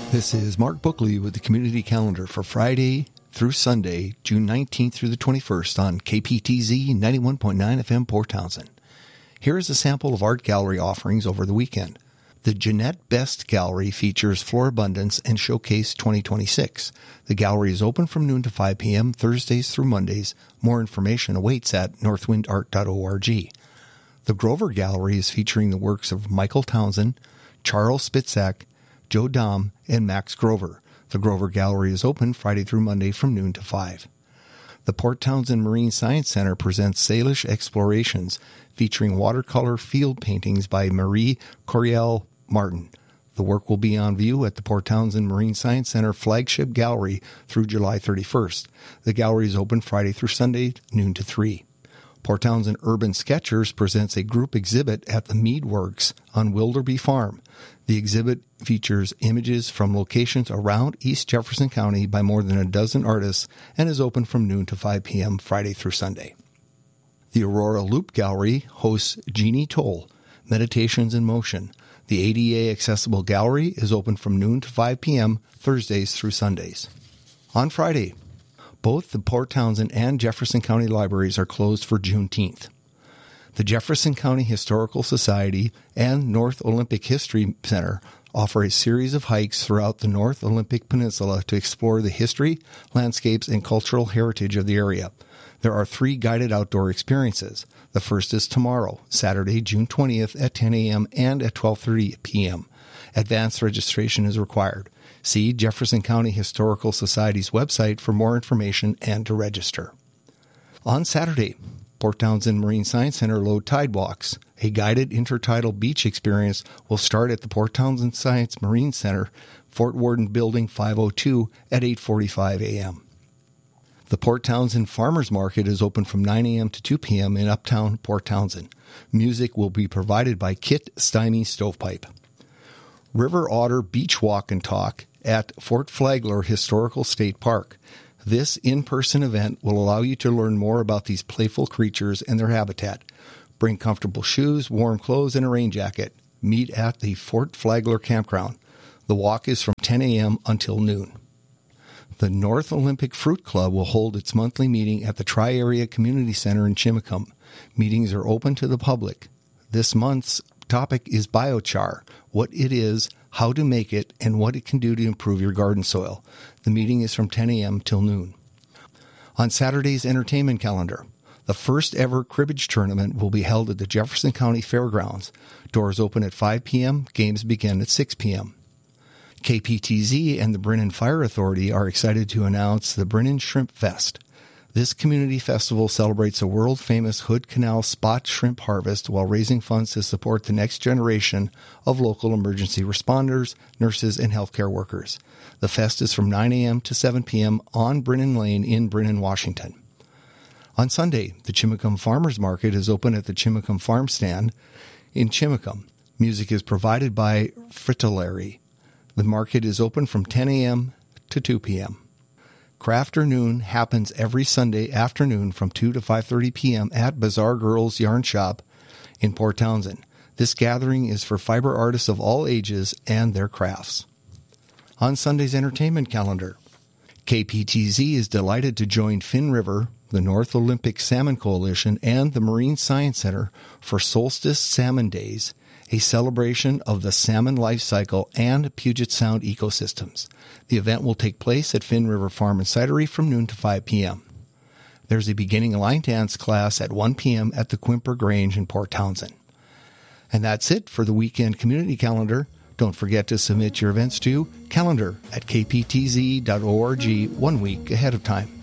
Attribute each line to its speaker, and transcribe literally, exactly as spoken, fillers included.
Speaker 1: This is Mark Bookley with the Community Calendar for Friday through Sunday, June nineteenth through the twenty-first on K P T Z ninety-one point nine F M Port Townsend. Here is a sample of art gallery offerings over the weekend. The Jeanette Best Gallery features Florabundance and Showcase twenty twenty-six. The gallery is open from noon to five p.m. Thursdays through Mondays. More information awaits at northwind art dot org. The Grover Gallery is featuring the works of Michael Townsend, Charles Spitzak, Joe Dom, and Max Grover. The Grover Gallery is open Friday through Monday from noon to five. The Port Townsend Marine Science Center presents Salish Explorations, featuring watercolor field paintings by Marie Coriel Martin. The work will be on view at the Port Townsend Marine Science Center flagship gallery through July thirty-first. The gallery is open Friday through Sunday, noon to three. Port Townsend Urban Sketchers presents a group exhibit at the Mead Works on Wilderby Farm. The exhibit features images from locations around East Jefferson County by more than a dozen artists and is open from noon to five p.m. Friday through Sunday. The Aurora Loop Gallery hosts Jeannie Toll, Meditations in Motion. The A D A accessible gallery is open from noon to five p.m. Thursdays through Sundays. On Friday, both the Port Townsend and Jefferson County libraries are closed for Juneteenth. The Jefferson County Historical Society and North Olympic History Center offer a series of hikes throughout the North Olympic Peninsula to explore the history, landscapes, and cultural heritage of the area. There are three guided outdoor experiences. The first is tomorrow, Saturday, June twentieth at ten a.m. and at twelve thirty p.m. Advanced registration is required. See Jefferson County Historical Society's website for more information and to register. On Saturday, Port Townsend Marine Science Center Low Tide Walks. A guided intertidal beach experience will start at the Port Townsend Science Marine Center, Fort Worden Building five oh two at eight forty-five a.m. The Port Townsend Farmers Market is open from nine a.m. to two p.m. in Uptown Port Townsend. Music will be provided by Kit Stymie Stovepipe. River Otter Beach Walk and Talk at Fort Flagler Historical State Park. This in-person event will allow you to learn more about these playful creatures and their habitat. Bring comfortable shoes, warm clothes, and a rain jacket. Meet at the Fort Flagler Campground. The walk is from ten a.m. until noon. The North Olympic Fruit Club will hold its monthly meeting at the Tri-Area Community Center in Chimacum. Meetings are open to the public. This month's topic is biochar, what it is, how to make it, and what it can do to improve your garden soil. The meeting is from ten a.m. till noon. On Saturday's entertainment calendar, the first ever cribbage tournament will be held at the Jefferson County Fairgrounds. Doors open at five p.m., games begin at six p.m. K P T Z and the Brennan Fire Authority are excited to announce the Brennan Shrimp Fest. This community festival celebrates a world-famous Hood Canal spot shrimp harvest while raising funds to support the next generation of local emergency responders, nurses, and healthcare workers. The fest is from nine a.m. to seven p.m. on Brennan Lane in Brennan, Washington. On Sunday, the Chimacum Farmers Market is open at the Chimacum Farm Stand in Chimacum. Music is provided by Fritillary. The market is open from ten a.m. to two p.m. Crafternoon happens every Sunday afternoon from two to five thirty p.m. at Bazaar Girls Yarn Shop in Port Townsend. This gathering is for fiber artists of all ages and their crafts. On Sunday's entertainment calendar, K P T Z is delighted to join Finn River, the North Olympic Salmon Coalition, and the Marine Science Center for Solstice Salmon Days, a celebration of the salmon life cycle and Puget Sound ecosystems. The event will take place at Finn River Farm and Cidery from noon to five p.m. There's a beginning line dance class at one p.m. at the Quimper Grange in Port Townsend. And that's it for the weekend community calendar. Don't forget to submit your events to calendar at k p t z dot org one week ahead of time.